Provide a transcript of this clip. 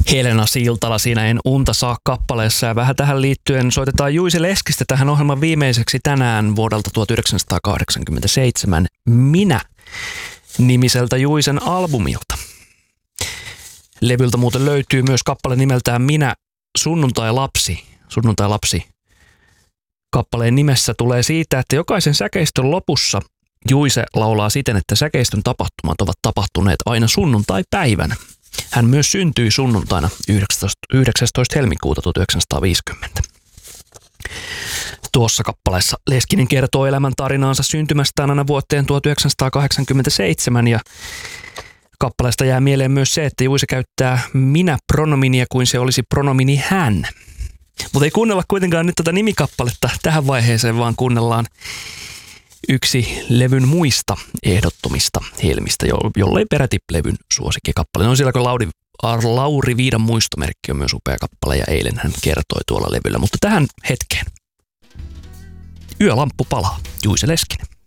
Helena Siltala siinä En unta saa -kappaleessa, ja vähän tähän liittyen soitetaan Juice Leskistä tähän ohjelman viimeiseksi tänään vuodelta 1987 Minä-nimiseltä Juicen albumilta. Levyltä muuten löytyy myös kappale nimeltään Minä sunnuntai-lapsi. Sunnuntai-lapsi kappaleen nimessä tulee siitä, että jokaisen säkeistön lopussa Juice laulaa siten, että säkeistön tapahtumat ovat tapahtuneet aina sunnuntai-päivänä. Hän myös syntyi sunnuntaina 19. helmikuuta 1950. Tuossa kappaleessa Leskinen kertoo elämän tarinaansa syntymästään aina vuoteen 1987, ja kappaleesta jää mieleen myös se, että Juice käyttää minä-pronominia kuin se olisi pronomini hän. Mutta ei kuunnella kuitenkaan nyt tätä nimikappaletta tähän vaiheeseen, vaan kuunnellaan yksi levyn muista ehdottomista helmistä, jollei peräti levyn suosikkikappale. No siellä kun Lauri Viidan muistomerkki on myös upea kappale, ja eilen hän kertoi tuolla levyllä. Mutta tähän hetkeen. Yölamppu palaa, Juice Leskinen.